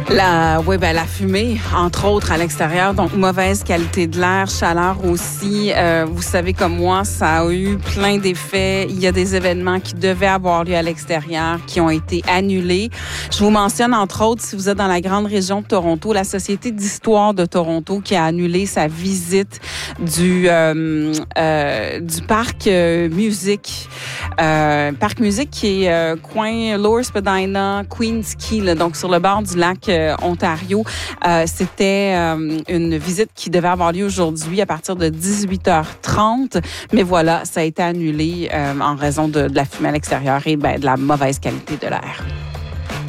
La fumée, entre autres, à l'extérieur. Donc, mauvaise qualité de l'air, chaleur aussi. Vous savez, comme moi, ça a eu plein d'effets. Il y a des événements qui devaient avoir lieu à l'extérieur qui ont été annulés. Je vous mentionne, entre autres, si vous êtes dans la grande région de Toronto, la Société d'histoire de Toronto qui a annulé sa visite du parc musique. Parc musique qui est coin Lower Spadina, Queens Quay, là, donc sur le bord du lac Ontario. C'était une visite qui devait avoir lieu aujourd'hui à partir de 18h30. Mais voilà, ça a été annulé en raison de la fumée à l'extérieur et de la mauvaise qualité de l'air.